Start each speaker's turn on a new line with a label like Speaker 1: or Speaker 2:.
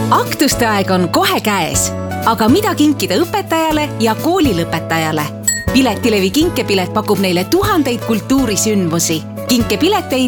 Speaker 1: Aktuste aeg on kohe käes, aga mida kinkida õpetajale ja koolilõpetajale? Piletilevi kinkepilet pakub neile tuhandeid kultuurisündmusi. Kinkepileteid